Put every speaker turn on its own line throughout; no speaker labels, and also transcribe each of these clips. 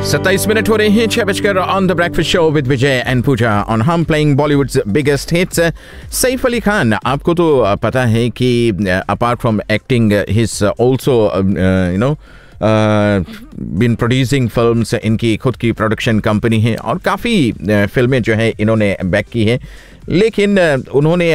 27 minute हो रहे हैं 6 on the breakfast show with Vijay and Puja on हम playing Bollywoods biggest hits. Saif Ali Khan, आपको तो पता है कि apart from acting he is also bin producing films. इनकी खुद की प्रोडक्शन कंपनी है और काफ़ी फिल्में जो है इन्होंने बैक की है, लेकिन उन्होंने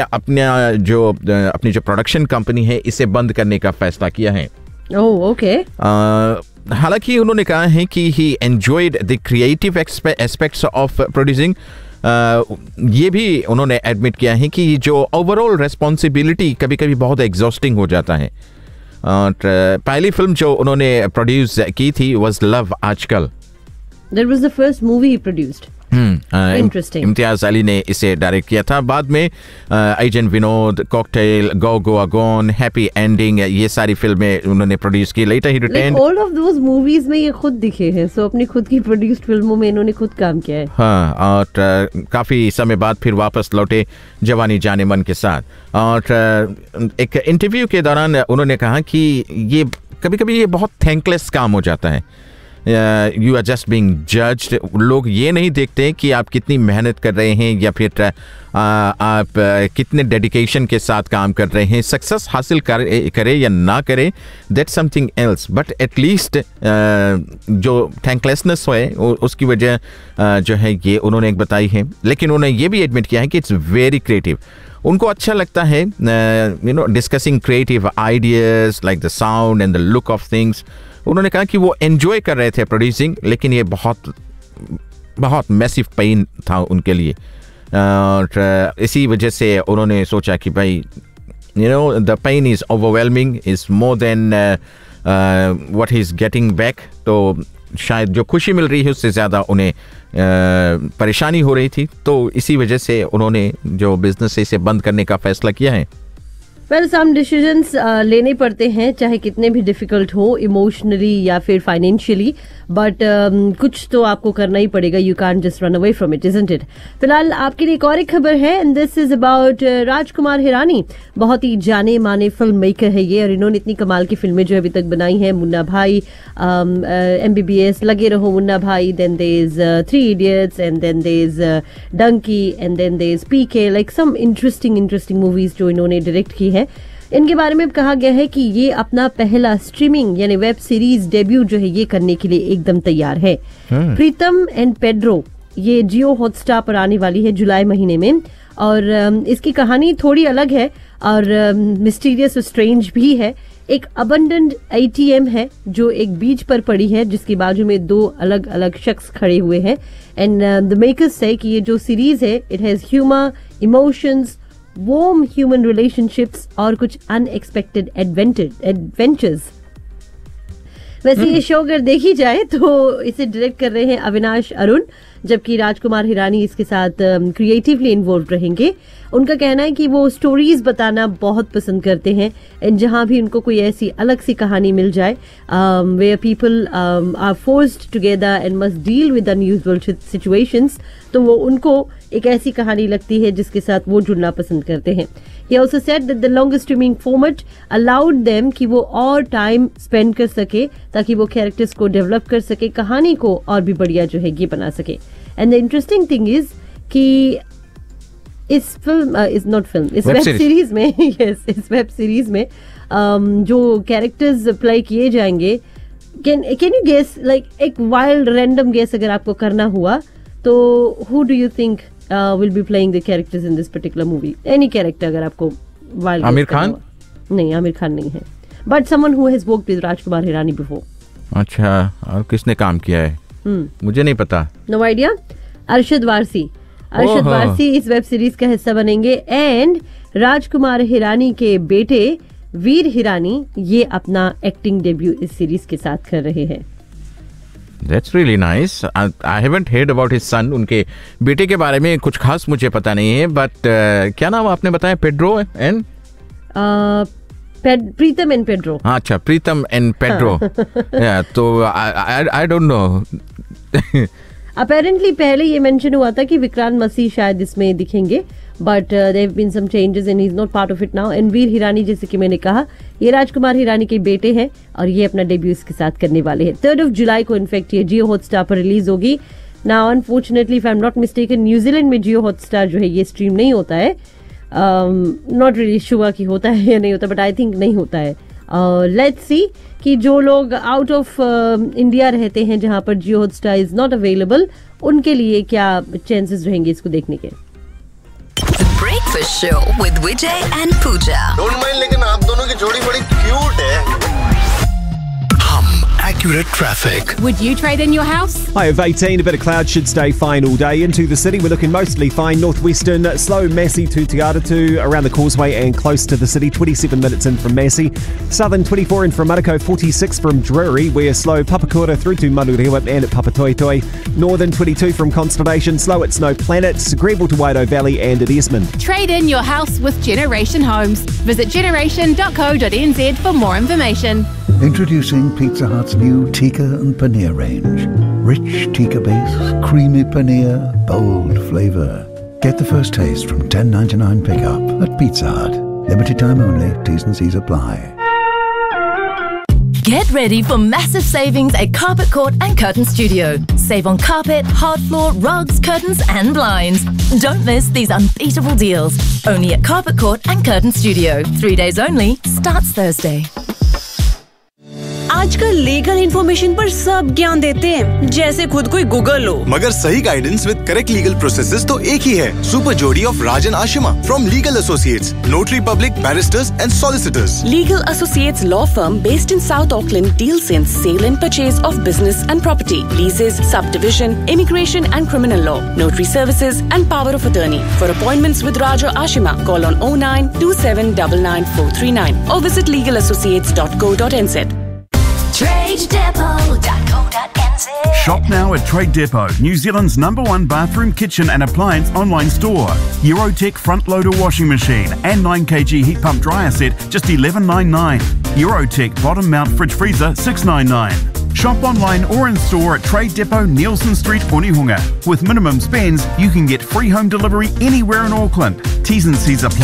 अपनी जो प्रोडक्शन कंपनी है इसे बंद करने का फैसला किया है।
ओके।
हालांकि उन्होंने कहा है कि ही enjoyed the creative aspects of producing. ये भी उन्होंने एडमिट किया है कि जो ओवरऑल रेस्पॉन्सिबिलिटी कभी कभी बहुत एग्जॉस्टिंग हो जाता है। और पहली फिल्म जो उन्होंने प्रोड्यूस की थी वाज लव आजकल।
That was the first movie he produced. Interesting.
Imtiaz Ali ने इसे डायरेक्ट किया था। बाद में एजेंट विनोद, कॉकटेल, गो गोआ गॉन, हैप्पी एंडिंग, ये सारी फिल्में उन्होंने प्रोड्यूस की। Letter he retained
all of those movies में ये खुद दिखे हैं, सो अपनी खुद की प्रोड्यूस्ड फिल्मों में इन्होंने खुद काम किया है।
हाँ, और काफी समय बाद फिर वापस लौटे जवानी जाने मन के साथ। और एक इंटरव्यू के दौरान उन्होंने कहा कि ये कभी कभी ये बहुत थैंकलेस काम हो जाता है। You are just being judged. लोग ये नहीं देखते कि आप कितनी मेहनत कर रहे हैं या फिर आप कितने डेडिकेशन के साथ काम कर रहे हैं। सक्सेस हासिल करे या ना करे, that's something else, but at least जो थैंकलेसनेस है उसकी वजह जो है ये उन्होंने एक बताई है। लेकिन उन्होंने ये भी एडमिट किया है कि इट्स वेरी क्रिएटिव। उनको अच्छा लगता है discussing creative ideas like the sound and the look of things. उन्होंने कहा कि वो एंजॉय कर रहे थे प्रोड्यूसिंग, लेकिन ये बहुत मैसिव पेन था उनके लिए। और इसी वजह से उन्होंने सोचा कि भाई the pen is overwhelming, is more than what he is getting back. तो शायद जो खुशी मिल रही है उससे ज़्यादा उन्हें परेशानी हो रही थी, तो इसी वजह से उन्होंने जो बिजनेस है इसे बंद करने का फैसला किया है।
वेल, सम डिसीजंस लेने पड़ते हैं, चाहे कितने भी डिफिकल्ट हो इमोशनली या फिर फाइनेंशियली, बट कुछ तो आपको करना ही पड़ेगा। You can't just run away from it, isn't it. फिलहाल आपके लिए एक और एक खबर है, and this is about Rajkumar Hirani. बहुत ही जाने माने फिल्म मेकर है ये, और इन्होंने इतनी कमाल की फिल्में जो अभी तक बनाई हैं। मुन्ना भाई, MBBS, लगे रहो मुन्ना भाई, then there is 3 idiots, and then there is Dunki, and then there is PK, like some interesting movies जो इन्होंने डायरेक्ट की है। इनके बारे में कहा गया है कि ये अपना पहला स्ट्रीमिंग यानी वेब सीरीज डेब्यू जो है ये करने के लिए एकदम तैयार है। प्रीतम एंड पेड्रो, ये जियो हॉटस्टार पर आने वाली है जुलाई महीने में, और इसकी कहानी थोड़ी अलग है और मिस्टीरियस और स्ट्रेंज भी है। एक अबंडेंट ATM है जो एक बीच पर पड़ी है, जिसके बाजू में 2 अलग अलग शख्स खड़े हुए हैं। एंड द मेकर्स से कि ये जो सीरीज है it has humour, emotions, warm human relationships और कुछ unexpected adventures। वैसे ये शो अगर देखी जाए तो इसे डायरेक्ट कर रहे हैं अविनाश अरुण, जबकि राजकुमार हिरानी इसके साथ क्रिएटिवली इन्वॉल्व रहेंगे। उनका कहना है कि वो स्टोरीज बताना बहुत पसंद करते हैं, एंड जहां भी उनको कोई ऐसी अलग सी कहानी मिल जाए where people are forced together and must deal with unusual situations, तो वो उनको एक ऐसी कहानी लगती है जिसके साथ वो जुड़ना पसंद करते हैं। He also said that the longest streaming format allowed them कि वो और टाइम स्पेंड कर सके ताकि वो कैरेक्टर्स को डेवलप कर सके, कहानी को और भी बढ़िया जो है ये बना सके। And the interesting thing is कि इस फिल्म इस वेब सीरीज में यस इस वेब सीरीज में जो कैरेक्टर्स प्ले किए जाएंगे, कैन यू गेस, लाइक एक वाइल्ड रैंडम गेस अगर आपको करना हुआ तो who do you think will be playing the characters in this particular movie? Any character अगर आपको wild
आमिर खान?
नहीं, आमिर खान नहीं है, but someone who has worked with Rajkumar Hirani before.
अच्छा, और किसने काम किया है? मुझे नहीं पता।
No idea? अरशद वारसी इस वेब सीरीज का हिस्सा बनेंगे, एंड राजकुमार हिरानी के बेटे वीर हिरानी ये अपना एक्टिंग डेब्यू इस सीरीज के साथ कर रहे हैं।
That's really nice. I haven't heard about his son. उनके बेटे के बारे में कुछ खास मुझे पता नहीं है, बट क्या नाम आपने बताया? Pedro and
Pritam and Pedro.
हाँ, अच्छा, प्रीतम एंड पेड्रो। तो I don't know.
अपेरेंटली पहले ये मेंशन हुआ था कि विक्रांत मसीह शायद इसमें दिखेंगे, but there have been some changes and he is not part of it now. Ranveer Hirani, जैसे कि मैंने कहा, ये राजकुमार हिरानी के बेटे हैं और ये अपना डेब्यू इसके साथ करने वाले हैं. 3 जुलाई को इनफैक्ट ये जियो हॉटस्टार पर रिलीज होगी. Now unfortunately if I am not mistaken, New Zealand में जियो हॉटस्टार जो है ये स्ट्रीम नहीं होता है. नॉट रियली श्योर कि होता है या नहीं होता, बट आई थिंक नहीं होता है. लेट्स सी कि जो लोग आउट ऑफ इंडिया रहते हैं जहां पर जियो हॉटस्टार इज नॉट अवेलेबल, उनके लिए क्या चांसेस रहेंगे इसको देखने के.
Breakfast show with Vijay and Pooja.
Don't mind, लेकिन आप दोनों की जोड़ी बड़ी क्यूट है.
Accurate traffic.
Would you trade in your house?
High of 18, a bit of cloud should stay fine all day. Into the city, we're looking mostly fine. Northwestern, slow Massey to Te Aratu, around the causeway and close to the city. 27 minutes in from Massey. Southern 24 in from Manukau, 46 from Drury. We're slow Papakura through to Manurewa and at Papatoetoe. Northern 22 from Constellation, slow at Snow Planet, Greville to Waido Valley and at Esmond.
Trade in your house with Generation Homes. Visit generation.co.nz for more information.
Introducing Pizza Hut's new tikka and paneer range. Rich tikka base, creamy paneer, bold flavour. Get the first taste from $10.99 pickup at Pizza Hut. Limited time only. T's and C's apply.
Get ready for massive savings at Carpet Court and Curtain Studio. Save on carpet, hard floor, rugs, curtains and blinds. Don't miss these unbeatable deals. Only at Carpet Court and Curtain Studio. 3 days only. Starts Thursday.
आजकल legal information पर सब ज्ञान देते हैं, जैसे खुद कोई Google हो.
मगर सही guidance with correct legal processes तो एक ही है. सुपर जोड़ी of Rajan Ashima from legal associates, notary public, barrister's and solicitors.
Legal Associates law firm based in South Auckland deals in sale and purchase of business and property, leases, subdivision, immigration and criminal law, notary services and power of attorney. For appointments with Raja Ashima, call on 0927999439 or visit legalassociates.co.nz.
TradeDepot.co.nz.
Shop now at Trade Depot, New Zealand's #1 bathroom, kitchen and appliance online store. Eurotech front loader washing machine and 9kg heat pump dryer set just $11.99. Eurotech bottom mount fridge freezer $6.99. Shop online or in store at Trade Depot, Nielsen Street, Onehunga. With minimum spends, you can get free home delivery anywhere in Auckland. T's and C's apply.